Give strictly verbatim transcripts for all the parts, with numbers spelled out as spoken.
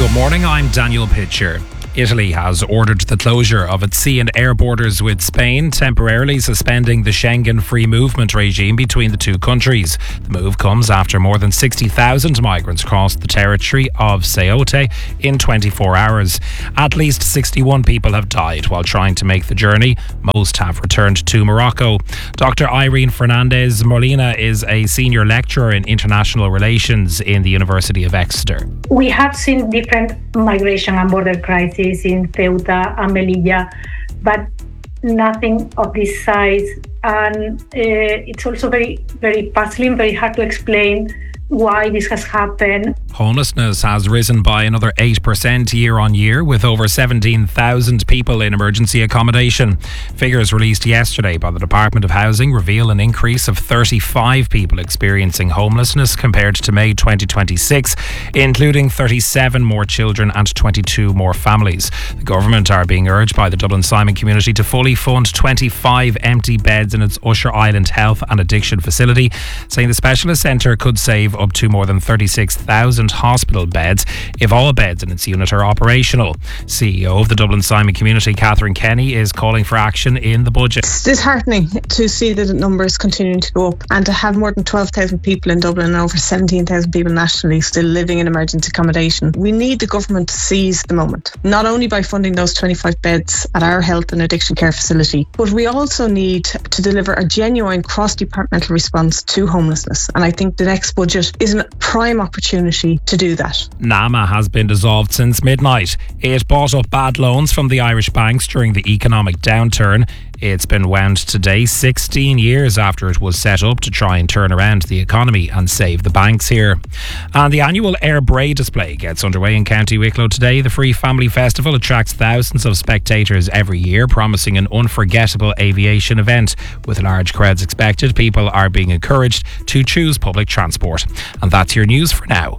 Good morning, I'm Daniel Pitcher. Italy has ordered the closure of its sea and air borders with Spain, temporarily suspending the Schengen free movement regime between the two countries. The move comes after more than sixty thousand migrants crossed the territory of Ceuta in twenty-four hours. At least sixty-one people have died while trying to make the journey. Most have returned to Morocco. Doctor Irene Fernandez Molina is a senior lecturer in international relations in the University of Exeter. We have seen different migration and border crises in Ceuta and Melilla, but nothing of this size. And uh, it's also very, very puzzling, very hard to explain why this has happened. Homelessness has risen by another eight percent year on year, with over seventeen thousand people in emergency accommodation. Figures released yesterday by the Department of Housing reveal an increase of thirty-five people experiencing homelessness compared to May twenty twenty-six, including thirty-seven more children and twenty-two more families. The government are being urged by the Dublin Simon community to fully fund twenty-five empty beds in its Usher Island Health and Addiction facility, saying the specialist centre could save up to more than thirty-six thousand hospital beds if all beds in its unit are operational. C E O of the Dublin Simon community, Catherine Kenny, is calling for action in the budget. It's disheartening to see the numbers continuing to go up and to have more than twelve thousand people in Dublin and over seventeen thousand people nationally still living in emergency accommodation. We need the government to seize the moment, not only by funding those twenty-five beds at our health and addiction care facility, but we also need to deliver a genuine cross-departmental response to homelessness. And I think the next budget is a prime opportunity to do that. NAMA has been dissolved since midnight. It bought up bad loans from the Irish banks during the economic downturn. It's been wound today, sixteen years after it was set up to try and turn around the economy and save the banks here. And the annual Air Bray display gets underway in County Wicklow today. The Free Family Festival attracts thousands of spectators every year, promising an unforgettable aviation event. With large crowds expected, people are being encouraged to choose public transport. And that's your news for now.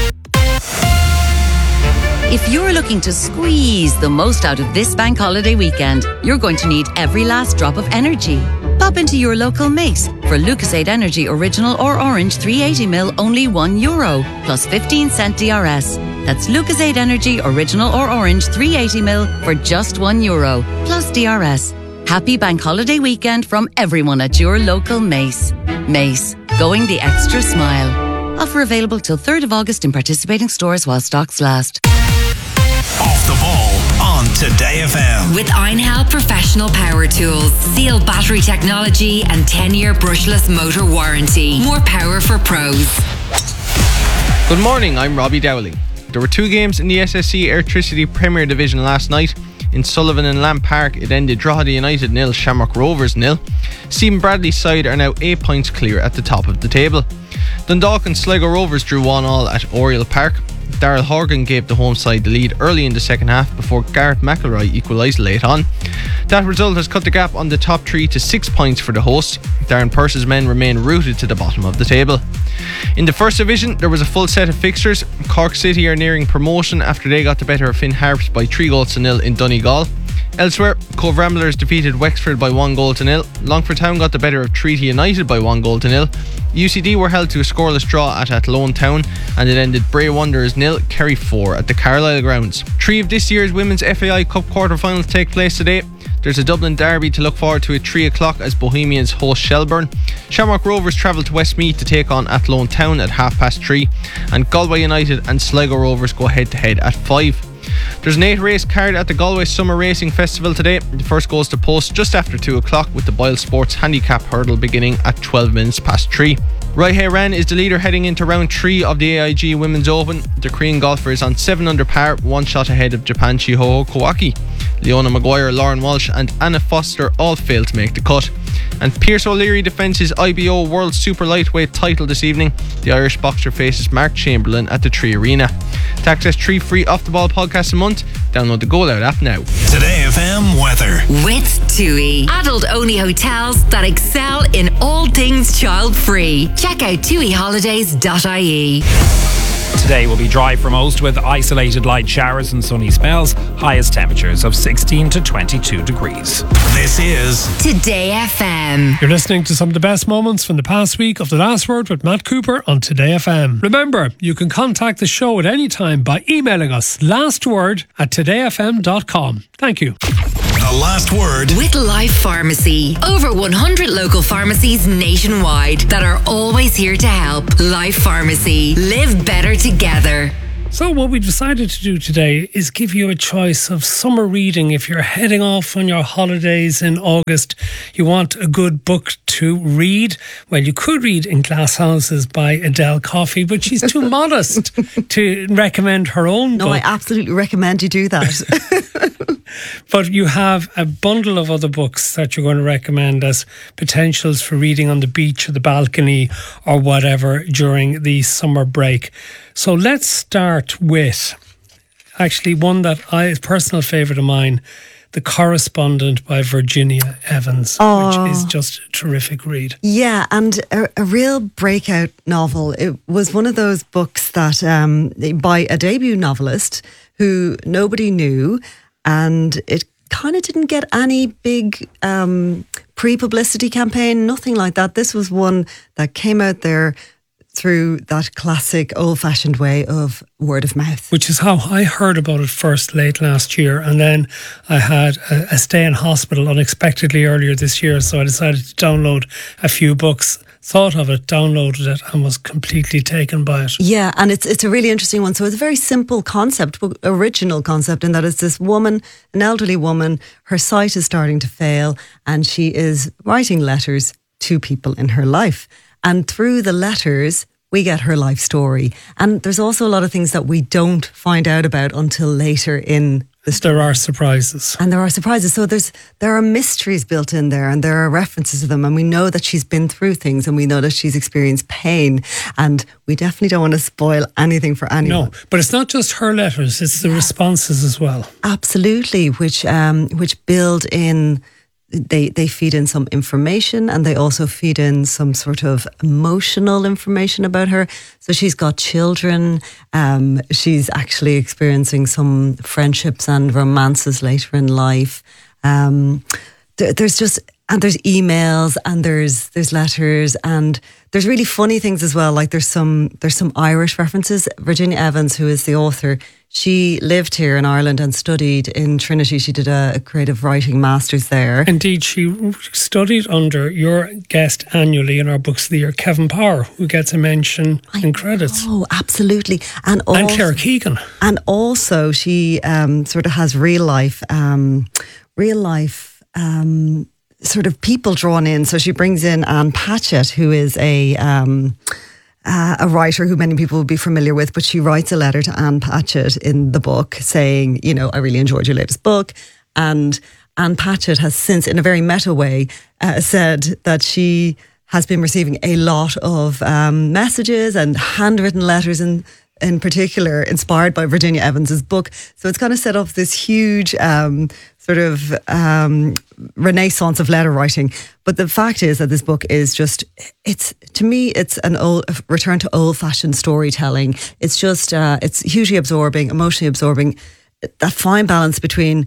If you're looking to squeeze the most out of this bank holiday weekend, you're going to need every last drop of energy. Pop into your local Mace for Lucasade Energy Original or Orange three eighty mil, only one euro, plus fifteen cent D R S. That's Lucasade Energy Original or Orange three eighty mil for just one euro, plus D R S. Happy bank holiday weekend from everyone at your local Mace. Mace, going the extra smile. Offer available till third of August in participating stores while stocks last. Off the ball on Today F M. With Einhell Professional Power Tools. Seal battery technology and ten-year brushless motor warranty. More power for pros. Good morning, I'm Robbie Dowling. There were two games in the S S C Electricity Premier Division last night. In Sullivan and Lamb Park, it ended Drogheda United nil, Shamrock Rovers nil. Stephen Bradley's side are now eight points clear at the top of the table. Dundalk and Sligo Rovers drew one all at Oriel Park. Daryl Horgan gave the home side the lead early in the second half before Gareth McElroy equalised late on. That result has cut the gap on the top three to six points for the hosts. Darren Purse's men remain rooted to the bottom of the table. In the first division, there was a full set of fixtures. Cork City are nearing promotion after they got the better of Finn Harps by three goals to nil in Donegal. Elsewhere, Cove Ramblers defeated Wexford by one goal to nil. Longford Town got the better of Treaty United by one goal to nil. U C D were held to a scoreless draw at Athlone Town, and it ended Bray Wanderers nil, Kerry four at the Carlisle grounds. Three of this year's Women's F A I Cup quarter-finals take place today. There's a Dublin derby to look forward to at three o'clock as Bohemians host Shelbourne. Shamrock Rovers travel to Westmeath to take on Athlone Town at half past three, and Galway United and Sligo Rovers go head to head at five. There's an eight race card at the Galway Summer Racing Festival today. The first goes to post just after two o'clock, with the Boyle Sports Handicap Hurdle beginning at twelve minutes past three. Raihe Ran is the leader heading into round three of the A I G Women's Open. The Korean golfer is on seven under par, one shot ahead of Japan Chihoho Kawaki. Leona Maguire, Lauren Walsh and Anna Foster all failed to make the cut. And Pierce O'Leary defends his I B O World Super Lightweight title this evening. The Irish boxer faces Mark Chamberlain at the Tree Arena. To access three free Off The Ball podcasts a month, download the Go Loud app now. Today F M weather. With TUI. Adult-only hotels that excel in all things child-free. Check out tui holidays dot I E. Today will be dry for most with isolated light showers and sunny spells. Highest temperatures of sixteen to twenty-two degrees. This is Today F M. You're listening to some of the best moments from the past week of The Last Word with Matt Cooper on Today F M. Remember, you can contact the show at any time by emailing us lastword at today f m dot com. Thank you. The Last Word With Life Pharmacy. Over one hundred local pharmacies nationwide that are always here to help. Life Pharmacy. Live better together. So what we decided to do today is give you a choice of summer reading. If you're heading off on your holidays in August, you want a good book to read. Well, you could read In Glass Houses by Adele Coffey, but she's too modest to recommend her own No, book. I absolutely recommend you do that. But you have a bundle of other books that you're going to recommend as potentials for reading on the beach or the balcony or whatever during the summer break. So let's start with actually one that I, is a personal favourite of mine, The Correspondent by Virginia Evans, Oh. which is just a terrific read. Yeah, and a, a real breakout novel. It was one of those books that um, by a debut novelist who nobody knew, and it kind of didn't get any big um, pre-publicity campaign, nothing like that. This was one that came out there through that classic old-fashioned way of word of mouth. Which is how I heard about it first late last year, and then I had a, a stay in hospital unexpectedly earlier this year, so I decided to download a few books, thought of it, downloaded it, and was completely taken by it. Yeah, and it's it's a really interesting one. So it's a very simple concept, but original concept, in that it's this woman, an elderly woman, her sight is starting to fail, and she is writing letters to people in her life. And through the letters, we get her life story. And there's also a lot of things that we don't find out about until later in the story. There are surprises. And there are surprises. So there's there are mysteries built in there, and there are references to them. And we know that she's been through things, and we know that she's experienced pain. And we definitely don't want to spoil anything for anyone. No, but it's not just her letters, it's the responses as well. Absolutely, which um, which build in... They they feed in some information, and they also feed in some sort of emotional information about her. So she's got children. Um, she's actually experiencing some friendships and romances later in life. Um, there, there's just and there's emails, and there's there's letters, and there's really funny things as well. Like there's some there's some Irish references. Virginia Evans, who is the author, she lived here in Ireland and studied in Trinity. She did a, a creative writing master's there. Indeed, she studied under your guest annually in our Books of the Year, Kevin Power, who gets a mention in credits. Oh, absolutely. And, also, and Claire Keegan. And also she um, sort of has real life, um, real life um, sort of people drawn in. So she brings in Anne Patchett, who is a... Um, Uh, a writer who many people will be familiar with, but she writes a letter to Anne Patchett in the book saying, you know, I really enjoyed your latest book. And Anne Patchett has since, in a very meta way, uh, said that she has been receiving a lot of um, messages and handwritten letters in, in particular, inspired by Virginia Evans's book. So it's kind of set up this huge um, sort of um, renaissance of letter writing. But the fact is that this book is just, it's, to me, it's an old a return to old-fashioned storytelling. It's just, uh, it's hugely absorbing, emotionally absorbing. That fine balance between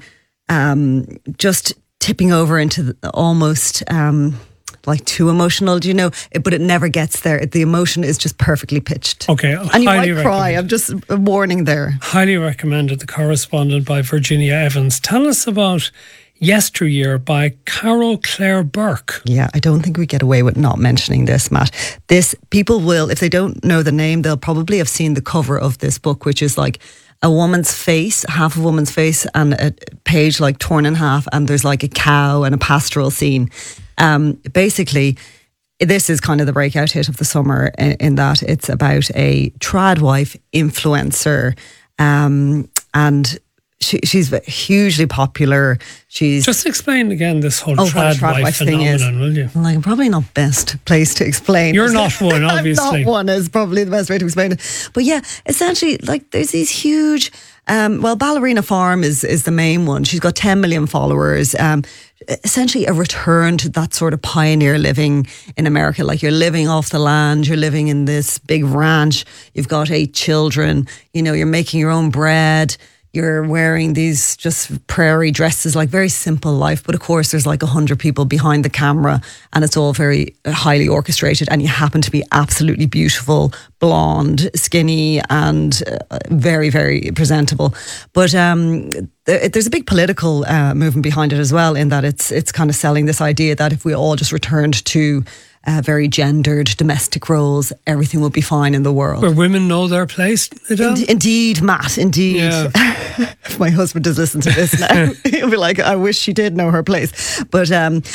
um, just tipping over into the, almost... Um, like too emotional, do you know? It, but it never gets there. The emotion is just perfectly pitched. Okay, and you highly might cry. recommend. I'm just a warning there. Highly recommended. The Correspondent by Virginia Evans. Tell us about Yesteryear by Carol Claire Burke. Yeah, I don't think we get away with not mentioning this, Matt. This, people will, if they don't know the name, they'll probably have seen the cover of this book, which is like a woman's face, half a woman's face, and a page like torn in half, and there's like a cow and a pastoral scene. Um, basically, this is kind of the breakout hit of the summer in, in that it's about a trad wife influencer, um, and she, she's hugely popular. She's Just explain again this whole Oh, trad, what a trad wife, wife thing is. phenomenon, will you? Like, I'm probably not best placed to explain. You're not one, obviously. I'm not one is probably the best way to explain it. But yeah, essentially, like, there's these huge. Um, well, Ballerina Farm is is the main one. She's got ten million followers. Um, essentially, a return to that sort of pioneer living in America. Like, you're living off the land, you're living in this big ranch. You've got eight children. You know, you're making your own bread. You're wearing these just prairie dresses, like very simple life. But of course, there's like a hundred people behind the camera and it's all very highly orchestrated. And you happen to be absolutely beautiful, blonde, skinny and uh, very, very presentable. But um, there, there's a big political uh, movement behind it as well, in that it's it's kind of selling this idea that if we all just returned to Uh, very gendered domestic roles, everything will be fine in the world. Where women know their place, In- Indeed, Matt, indeed. Yeah. If my husband does listen to this now, he'll be like, I wish she did know her place. But um,